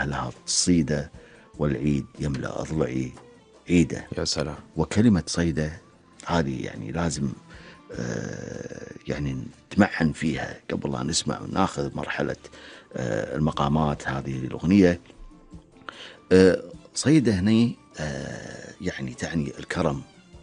أهلها الصيدة والعيد يملأ أضلعي عيدة. يا سلام. وكلمة صيدة هذه يعني لازم يعني نتمعن فيها قبل لا نسمع وناخذ مرحلة المقامات هذه الأغنية. صيدة هني يعني تعني الكرم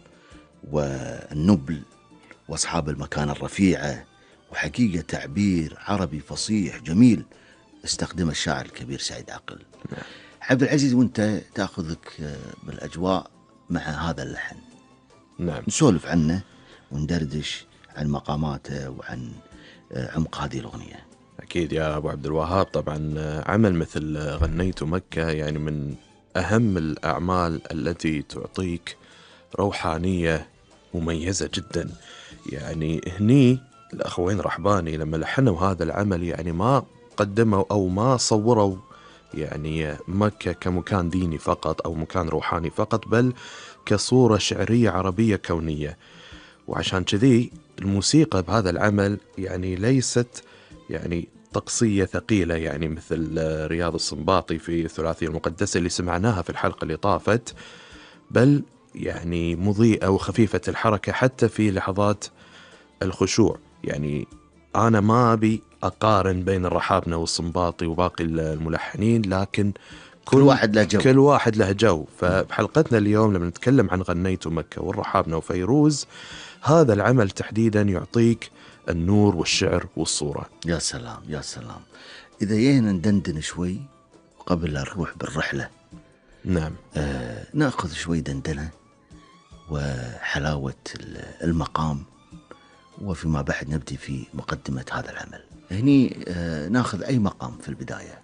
والنبل وأصحاب المكانة الرفيعة، وحقيقة تعبير عربي فصيح جميل استخدمه الشاعر الكبير سعيد عقل. عبد العزيز، وانت تأخذك بالأجواء مع هذا اللحن. نعم. نسولف عنه وندردش عن مقاماته وعن عمق هذه الأغنية. أكيد يا أبو عبد الوهاب. طبعا عمل مثل غنيت مكة يعني من أهم الأعمال التي تعطيك روحانية مميزة جدا. يعني هني الأخوين رحباني لما لحنوا هذا العمل يعني ما قدموا أو ما صوروا يعني مكة كمكان ديني فقط أو مكان روحاني فقط، بل كصورة شعرية عربية كونية. وعشان كذي الموسيقى بهذا العمل يعني ليست يعني طقسية ثقيلة يعني مثل رياض السنباطي في الثلاثية المقدسة اللي سمعناها في الحلقة اللي طافت، بل يعني مضيئة وخفيفة الحركة حتى في لحظات الخشوع. يعني أنا ما أبي أقارن بين الرحابنة والسنباطي وباقي الملحنين، لكن كل واحد له جو. كل واحد له جو. فبحلقتنا اليوم لما نتكلم عن غنيت مكة والرحابنة وفيروز، هذا العمل تحديدا يعطيك النور والشعر والصورة. يا سلام يا سلام. إذا جينا ندندن شوي قبل لا نروح بالرحلة. نعم. نأخذ شوي دندنة وحلاوة المقام، وفيما بعد نبدي في مقدمة هذا العمل. هني ناخذ أي مقام في البداية؟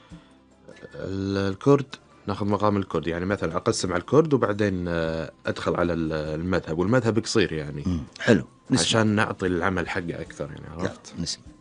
الكرد، ناخذ مقام الكرد. يعني مثلا أقسم على الكرد وبعدين أدخل على المذهب، والمذهب قصير يعني حلو، نسمع. عشان نعطي العمل حقه أكثر يعني. عرفت؟ نسمع.